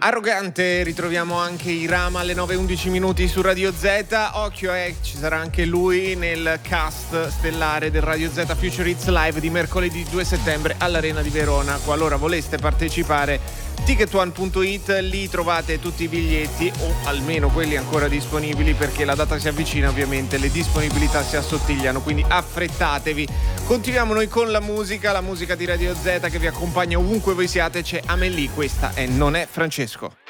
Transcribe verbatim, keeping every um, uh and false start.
Arrogante, ritroviamo anche Irama alle nove e undici minuti su Radio Z. Occhio, eh, ci sarà anche lui nel cast stellare del Radio Z Future Hits Live di mercoledì due settembre all'Arena di Verona. Qualora voleste partecipare, ticket one punto it, lì trovate tutti i biglietti, o almeno quelli ancora disponibili, perché la data si avvicina, ovviamente le disponibilità si assottigliano, quindi affrettatevi. Continuiamo noi con la musica, la musica di Radio Z che vi accompagna ovunque voi siate. C'è Amélie, questa è Non è Francesco.